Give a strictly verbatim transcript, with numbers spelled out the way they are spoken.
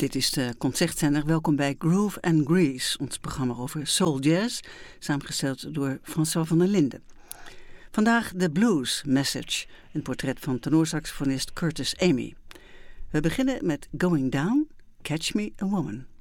Dit is de Concertzender. Welkom bij Groove and Grease, ons programma over soul jazz, samengesteld door François van der Linden. Vandaag de Blues Message, een portret van tenorsaxofonist Curtis Amy. We beginnen met Going Down, Catch Me a Woman.